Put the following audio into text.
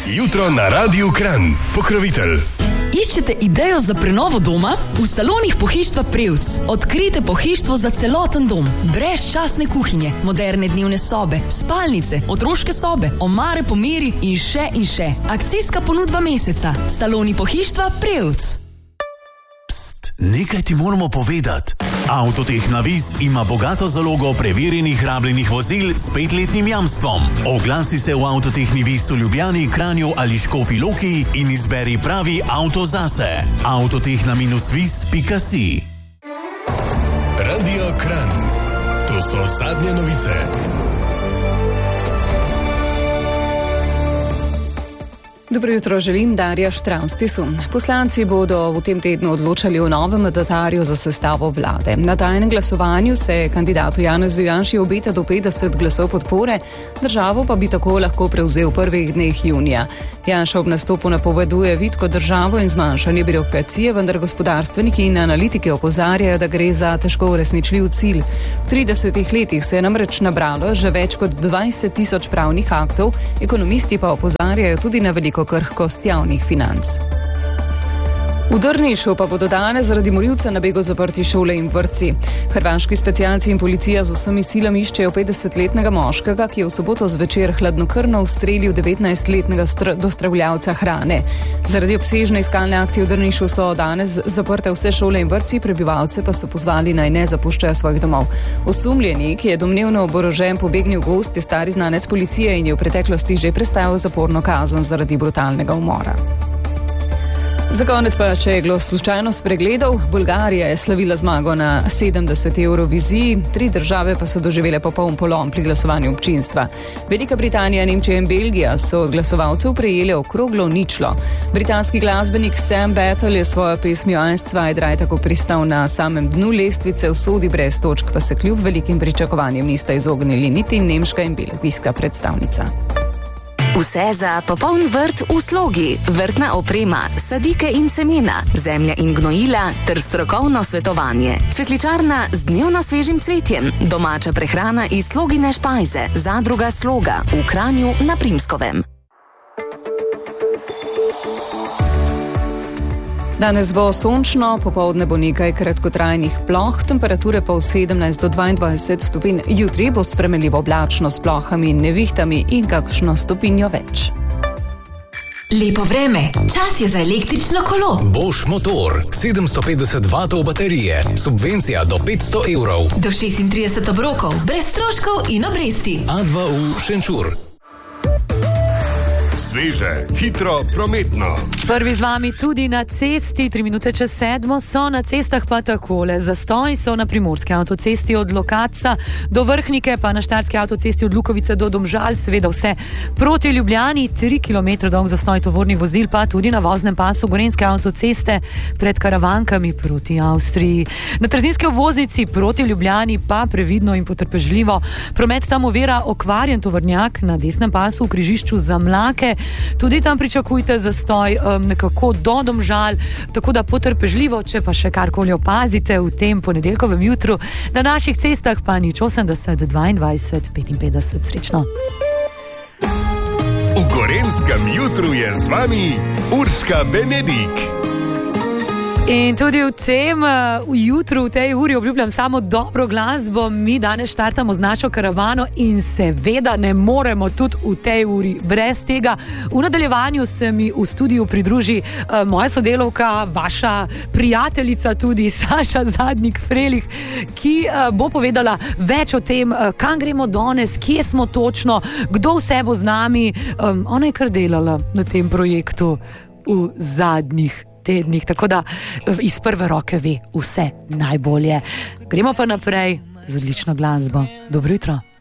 Jutro na Radiu Kranj. Pokrovitelj. Iščete idejo za prenovo doma? V salonih Pohištva Prevc odkrijte pohištvo za celoten dom. Brezčasne kuhinje, moderne dnevne sobe, spalnice, otroške sobe, omare po meri in še in še. Akcijska ponudba meseca. Saloni Pohištva Prevc. Nekaj ti moramo povedati. Avtotehna Vis ima bogato zalogo preverjenih rabljenih vozil s 5-letnim jamstvom. Oglasi se v Avtotehni Vis v Ljubljani, Kranju ali Škofji Loki in izberi pravi avto zase. Avtotehna-vis.si. Radio Kranj. To so zadnje novice. Dobro jutro, želim Darja Štravstisun. Poslanci bodo v tem tednu odločali o novem mandatarju za sestavo vlade. Na tajnem glasovanju se kandidatu Janezu Janši obeta do 50 glasov podpore, državo pa bi tako lahko prevzel v prvih dneh junija. Janša ob nastopu napoveduje vitko državo in zmanjšanje birokracije, vendar gospodarstveniki in analitiki opozarjajo, da gre za težko uresničljiv cilj. V 30 letih se je namreč nabralo že več kot 20.000 pravnih aktov, ekonomisti pa opozarjajo tudi na veliko krhkost javnih financ. V Drnišu pa bodo danes zaradi morilca na begu zaprti šole in vrtci. Hrvaški specialci in policija z vsemi silami iščejo 50-letnega moškega, ki je v soboto zvečer hladnokrvno ustrelil 19-letnega dostavljavca hrane. Zaradi obsežne iskalne akcije v Drnišu so danes zaprte vse šole in vrtci, prebivalce pa so pozvali naj ne zapuščajo svojih domov. Osumljeni, ki je domnevno oborožen pobegnil gost, je stari znanec policije in je v preteklosti že prestajal zaporno kazen zaradi brutalnega umora. Za konec pa, če je kdo slučajno spregledal, Bolgarija je slavila zmago na 70 Euroviziji, 3 države pa so doživele popoln polom pri glasovanju občinstva. Velika Britanija, Nemčija in Belgija so od glasovalcev prejele okroglo ničlo. Britanski glasbenik Sam Battle je svojo pesmijo Eins, zwei, drei tako pristal na samem dnu lestvice, v sodi brez točk pa se kljub velikim pričakovanjem nista izognili niti nemška in belgijska predstavnica. Vse za popoln vrt v slogi, vrtna oprema, sadike in semena, zemlja in gnojila ter strokovno svetovanje. Cvetličarna z dnevno svežim cvetjem, domača prehrana iz Slogine špajze, zadruga Sloga v Kranju na Primskovem. Danes bo sončno, popoldne bo nekaj kratkotrajnih ploh, temperature pa od 17 do 22 stopinj. Jutri bo spremenljivo oblačno s plohami in nevihtami in kakšno stopinjo več. Lepo vreme, čas je za električno kolo. Bosch motor, 750 vatov baterije, subvencija do 500 evrov. Do 36 obrokov, brez stroškov in obresti. A2U Šenčur. Sveže, hitro, prometno. Prvi z vami tudi na cesti, 3 minute čez 7 so na cestah pa takole. Zastoji so na primorski avtocesti od Lokaca do Vrhnike, pa na štajerski avtocesti od Lukovice do Domžal, seveda vse proti Ljubljani, 3 km dolg zastoj tovornih vozil, pa tudi na voznem pasu Gorenjske avtoceste pred Karavankami proti Avstriji. Na trzinski obvoznici proti Ljubljani pa previdno in potrpežljivo. Promet tam ovira okvarjen tovornjak na desnem pasu v križišču za Mlake. Tudi tam pričakujte zastoj nekako do Domžal, tako da potrpežljivo, če pa še karkoli opazite v tem ponedeljkovem jutru. Na naših cestah pa 080 22 55. Srečno. V Gorenjskem jutru je z vami Urška Benedik. In tudi v tem jutru, v tej uri obljubljam samo dobro glasbo. Mi danes štartamo z našo karavano in seveda ne moremo tudi v tej uri brez tega. V nadaljevanju se mi v studiu pridruži moja sodelovka, vaša prijateljica tudi, Saša Zadnik-Frelih, ki bo povedala več o tem, kam gremo danes, kje smo točno, kdo vse bo z nami. Ona je kar delala na tem projektu v zadnjih tednih, tako da iz prve roke ve vse najbolje. Gremo pa naprej z odlično glasbo. Dobro jutro.